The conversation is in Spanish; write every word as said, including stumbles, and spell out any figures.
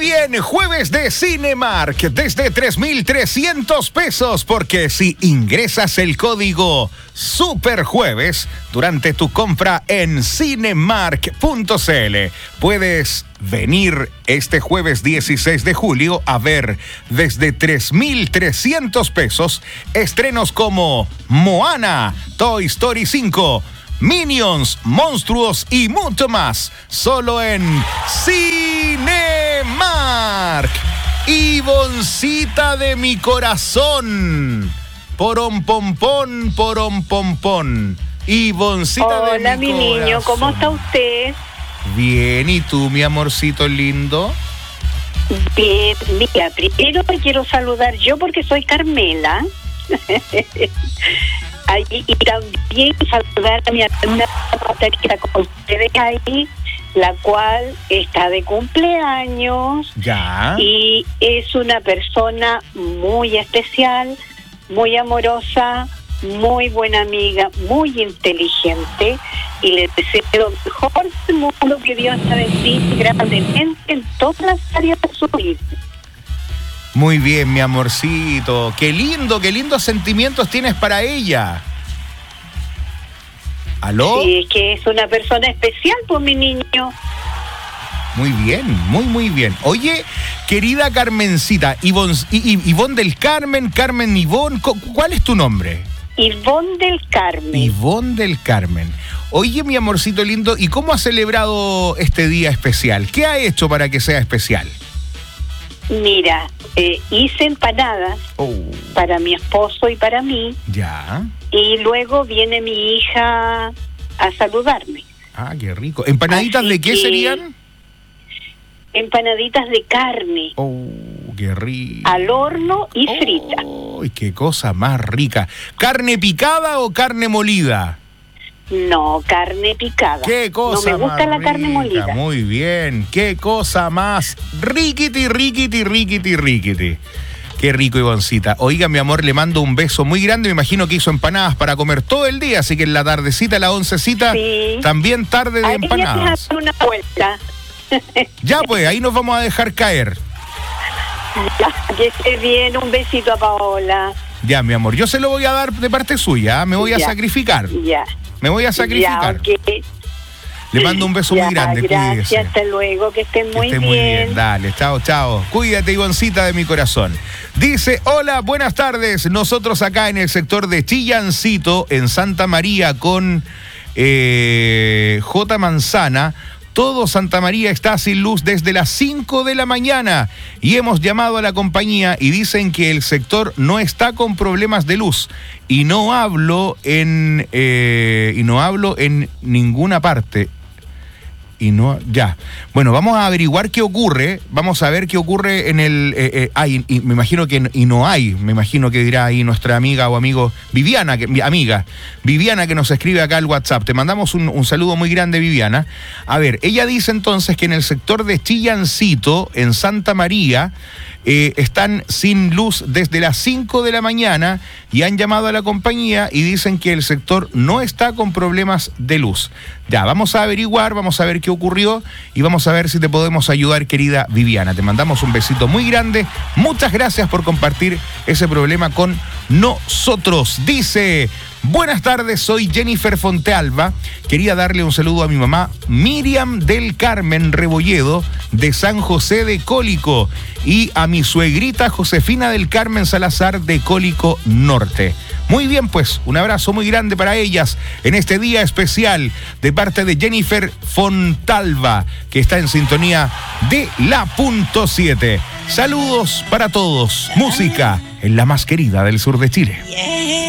bien, jueves de Cinemark desde tres mil trescientos pesos, porque si ingresas el código SUPERJUEVES durante tu compra en cinemark punto c l, puedes venir este jueves dieciséis de julio a ver desde tres mil trescientos pesos estrenos como Moana, Toy Story cinco, Minions, Monstruos y mucho más, solo en Cinemark. Ivoncita de mi corazón, porón pompón, porón pompón. Ivoncita Hola, de mi corazón. Hola, mi niño, ¿cómo está usted? Bien, ¿y tú, mi amorcito lindo? Bien, mira, primero te quiero saludar yo porque soy Carmela. Ahí, y también saludar a mi hermana Patricia con ustedes ahí, la cual está de cumpleaños. Ya. Y es una persona muy especial, muy amorosa, muy buena amiga, muy inteligente, y le deseo lo mejor del mundo, que Dios la bendiga grandemente en todas las áreas de su vida. Muy bien, mi amorcito. Qué lindo, qué lindos sentimientos tienes para ella. ¿Aló? Sí, es que es una persona especial, pues, mi niño. Muy bien, muy, muy bien. Oye, querida Carmencita, Ivonne, Ivonne del Carmen, Carmen Ivonne, ¿cuál es tu nombre? Ivonne del Carmen. Ivonne del Carmen. Oye, mi amorcito lindo, ¿y cómo has celebrado este día especial? ¿Qué ha hecho para que sea especial? Mira, eh, hice empanadas oh. para mi esposo y para mí. Ya. Y luego viene mi hija a saludarme. Ah, qué rico. ¿Empanaditas Así de qué serían? Empanaditas de carne. Oh, qué rico. Al horno y oh, frita. ¡Ay, qué cosa más rica! ¿Carne picada o carne molida? No, carne picada. ¿Qué cosa No me gusta más la rica? carne molida. Muy bien. ¿Qué cosa más riquiti, riquiti, riquiti, riquiti? Qué rico, Ivoncita. Oiga, mi amor, le mando un beso muy grande. Me imagino que hizo empanadas para comer todo el día, así que en la tardecita, la oncecita, sí. También tarde de ahí empanadas. Ya una vuelta. Ya, pues, ahí nos vamos a dejar caer. Ya, que esté bien. Un besito a Paola. Ya, mi amor, yo se lo voy a dar de parte suya. Me voy a ya, sacrificar. Ya. Me voy a sacrificar. Ya, okay. Le mando un beso ya, muy grande. Gracias, cuídese. hasta luego, que estén muy, que esté bien. muy bien. Dale, chao, chao. Cuídate, Ivoncita de mi corazón. Dice, hola, buenas tardes. Nosotros acá en el sector de Chillancito, en Santa María, con eh, J. Manzana. Todo Santa María está sin luz desde las cinco de la mañana y hemos llamado a la compañía y dicen que el sector no está con problemas de luz y no hablo en eh, y no hablo en ninguna parte. Y no, ya. Bueno, vamos a averiguar qué ocurre. Vamos a ver qué ocurre en el... Eh, eh, ay, y me imagino que y no hay. Me imagino que dirá ahí nuestra amiga o amigo Viviana, que, amiga Viviana, que nos escribe acá al WhatsApp. Te mandamos un, un saludo muy grande, Viviana. A ver, ella dice entonces que en el sector de Chillancito, en Santa María, eh, están sin luz desde las cinco de la mañana y han llamado a la compañía y dicen que el sector no está con problemas de luz. Ya, vamos a averiguar, vamos a ver qué ocurrió y vamos a ver si te podemos ayudar, querida Viviana. Te mandamos un besito muy grande. Muchas gracias por compartir ese problema con nosotros. Dice, buenas tardes, soy Jennifer Fontealba. Quería darle un saludo a mi mamá Miriam del Carmen Rebolledo de San José de Cólico y a mi suegrita Josefina del Carmen Salazar de Cólico Norte. Muy bien, pues, un abrazo muy grande para ellas en este día especial de parte de Jennifer Fontalva, que está en sintonía de la punto siete. Saludos para todos. Música en la más querida del sur de Chile.